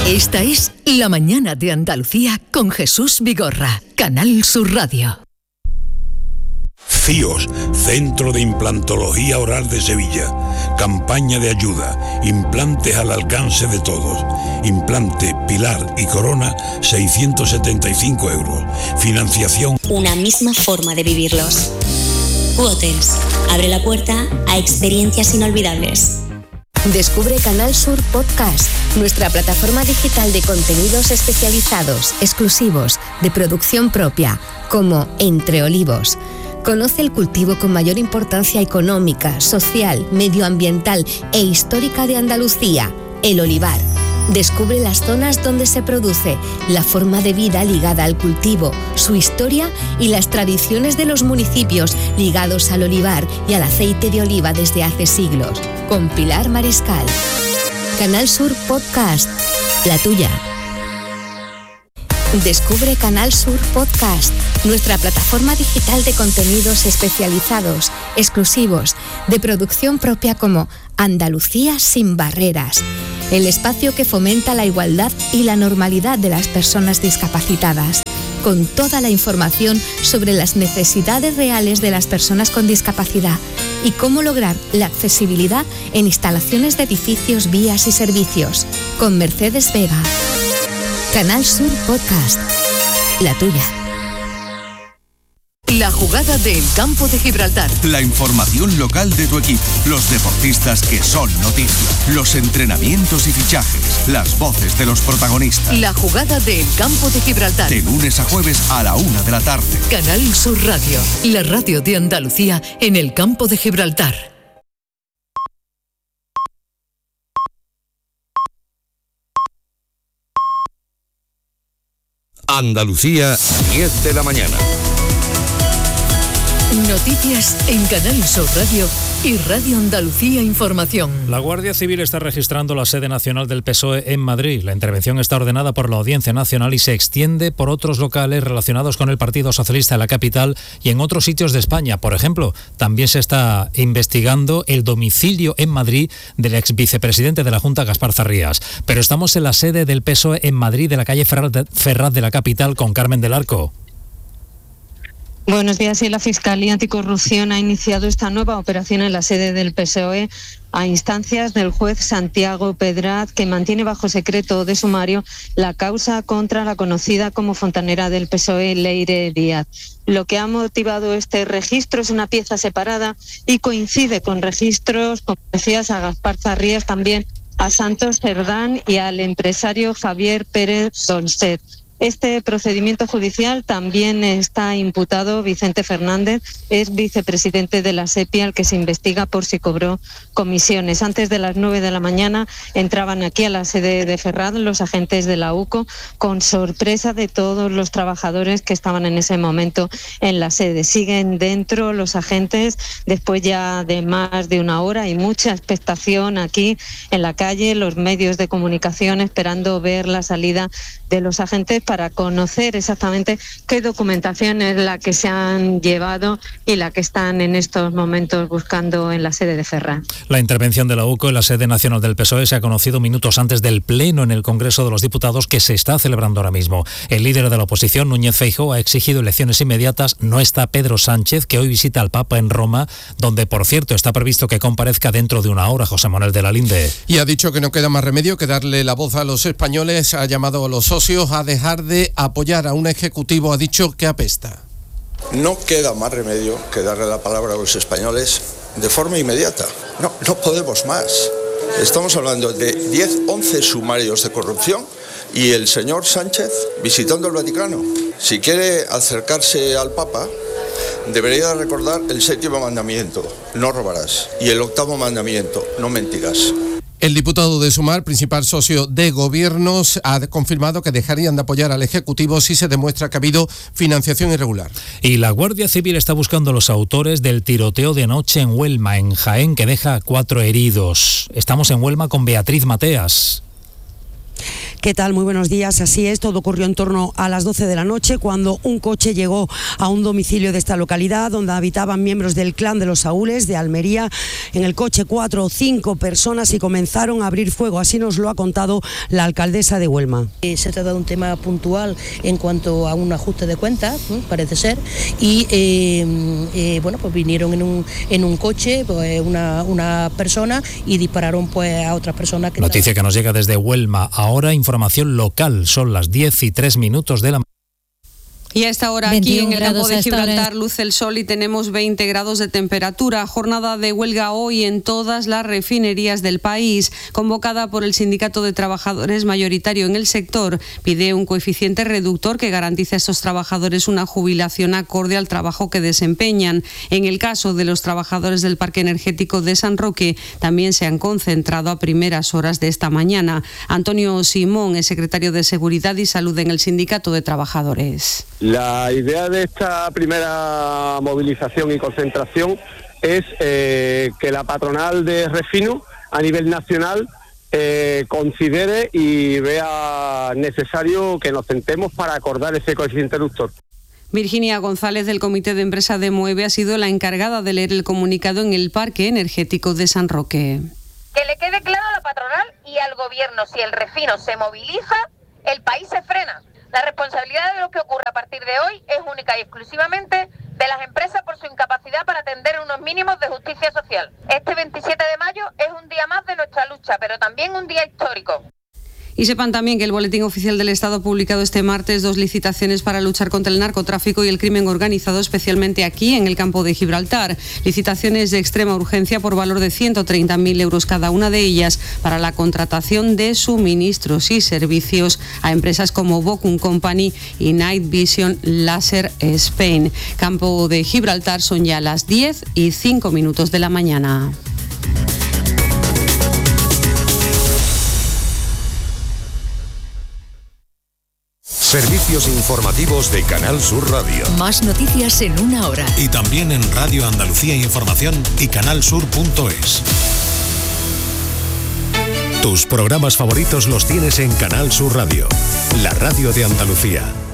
Esta es La Mañana de Andalucía con Jesús Vigorra, Canal Sur Radio. CIOS, Centro de Implantología Oral de Sevilla. Campaña de ayuda. Implantes al alcance de todos. Implante, pilar y corona, 675 euros. Financiación. Una misma forma de vivirlos. Hotels. Abre la puerta a experiencias inolvidables. Descubre Canal Sur Podcast, nuestra plataforma digital de contenidos especializados, exclusivos, de producción propia, como Entre Olivos. Conoce el cultivo con mayor importancia económica, social, medioambiental e histórica de Andalucía, el olivar. Descubre las zonas donde se produce, la forma de vida ligada al cultivo, su historia y las tradiciones de los municipios ligados al olivar y al aceite de oliva desde hace siglos. Con Pilar Mariscal. Canal Sur Podcast, la tuya. Descubre Canal Sur Podcast, nuestra plataforma digital de contenidos especializados, exclusivos, de producción propia como Andalucía sin barreras, el espacio que fomenta la igualdad y la normalidad de las personas discapacitadas, con toda la información sobre las necesidades reales de las personas con discapacidad y cómo lograr la accesibilidad en instalaciones de edificios, vías y servicios, con Mercedes Vega. Canal Sur Podcast, la tuya. La jugada del Campo de Gibraltar. La información local de tu equipo, los deportistas que son noticia, los entrenamientos y fichajes, las voces de los protagonistas. La jugada del Campo de Gibraltar. De lunes a jueves a la 1 de la tarde. Canal Sur Radio, la radio de Andalucía en el Campo de Gibraltar. Andalucía, 10 de la mañana. Noticias en Canal Sur Radio y Radio Andalucía Información. La Guardia Civil está registrando la sede nacional del PSOE en Madrid. La intervención está ordenada por la Audiencia Nacional y se extiende por otros locales relacionados con el Partido Socialista en la capital y en otros sitios de España. Por ejemplo, también se está investigando el domicilio en Madrid del ex vicepresidente de la Junta, Gaspar Zarrías. Pero estamos en la sede del PSOE en Madrid, de la calle Ferraz de la capital, con Carmen del Arco. Buenos días. Y la Fiscalía Anticorrupción ha iniciado esta nueva operación en la sede del PSOE a instancias del juez Santiago Pedraz, que mantiene bajo secreto de sumario la causa contra la conocida como fontanera del PSOE, Leire Díaz. Lo que ha motivado este registro es una pieza separada y coincide con registros, como decías, a Gaspar Zarrías, también a Santos Cerdán y al empresario Javier Pérez Donset. Este procedimiento judicial también está imputado Vicente Fernández, es vicepresidente de la SEPI, al que se investiga por si cobró comisiones. Antes de las 9 de la mañana entraban aquí a la sede de Ferraz los agentes de la UCO, con sorpresa de todos los trabajadores que estaban en ese momento en la sede. Siguen dentro los agentes después ya de más de una hora y mucha expectación aquí en la calle, los medios de comunicación esperando ver la salida de los agentes para conocer exactamente qué documentación es la que se han llevado y la que están en estos momentos buscando en la sede de Ferraz. La intervención de la UCO en la sede nacional del PSOE se ha conocido minutos antes del pleno en el Congreso de los Diputados, que se está celebrando ahora mismo. El líder de la oposición, Núñez Feijóo, ha exigido elecciones inmediatas. No está Pedro Sánchez, que hoy visita al Papa en Roma, donde, por cierto, está previsto que comparezca dentro de una hora José Manuel de la Linde. Y ha dicho que no queda más remedio que darle la voz a los españoles. Ha llamado a los socios a dejar de apoyar a un ejecutivo, ha dicho que apesta. No queda más remedio que darle la palabra a los españoles de forma inmediata. No podemos más. Estamos hablando de 10, 11 sumarios de corrupción y el señor Sánchez visitando el Vaticano. Si quiere acercarse al Papa, debería recordar el 7º mandamiento, no robarás, y el 8º mandamiento, no mentirás. El diputado de Sumar, principal socio de gobiernos, ha confirmado que dejarían de apoyar al Ejecutivo si se demuestra que ha habido financiación irregular. Y la Guardia Civil está buscando a los autores del tiroteo de anoche en Huelma, en Jaén, que deja 4 heridos. Estamos en Huelma con Beatriz Mateas. ¿Qué tal? Muy buenos días. Así es, todo ocurrió en torno a las 12 de la noche cuando un coche llegó a un domicilio de esta localidad donde habitaban miembros del clan de los Saúles de Almería. En el coche 4 o 5 personas y comenzaron a abrir fuego. Así nos lo ha contado la alcaldesa de Huelma. Se trata de un tema puntual en cuanto a un ajuste de cuentas, parece ser, y pues vinieron en un coche pues, una persona y dispararon pues a otras personas. Noticia que nos llega desde Huelma. Ahora información local. Son las 10:03 de la mañana. Y a esta hora aquí en el campo de Gibraltar luce el sol y tenemos 20 grados de temperatura. Jornada de huelga hoy en todas las refinerías del país, convocada por el Sindicato de Trabajadores mayoritario en el sector. Pide un coeficiente reductor que garantice a estos trabajadores una jubilación acorde al trabajo que desempeñan. En el caso de los trabajadores del Parque Energético de San Roque, también se han concentrado a primeras horas de esta mañana. Antonio Simón es secretario de Seguridad y Salud en el Sindicato de Trabajadores. La idea de esta primera movilización y concentración es que la patronal de Refino a nivel nacional considere y vea necesario que nos sentemos para acordar ese coeficiente reductor. Virginia González, del Comité de Empresa de Mueve, ha sido la encargada de leer el comunicado en el Parque Energético de San Roque. Que le quede claro a la patronal y al gobierno, si el Refino se moviliza, el país se frena. La responsabilidad de lo que ocurre a partir de hoy es única y exclusivamente de las empresas por su incapacidad para atender unos mínimos de justicia social. Este 27 de mayo es un día más de nuestra lucha, pero también un día histórico. Y sepan también que el Boletín Oficial del Estado ha publicado este martes 2 licitaciones para luchar contra el narcotráfico y el crimen organizado, especialmente aquí en el campo de Gibraltar. Licitaciones de extrema urgencia por valor de 130.000 euros cada una de ellas para la contratación de suministros y servicios a empresas como Bocum Company y Night Vision Laser Spain. Campo de Gibraltar, son ya las 10:05 de la mañana. Servicios informativos de Canal Sur Radio. Más noticias en una hora. Y también en Radio Andalucía Información y canalsur.es. Tus programas favoritos los tienes en Canal Sur Radio, la radio de Andalucía.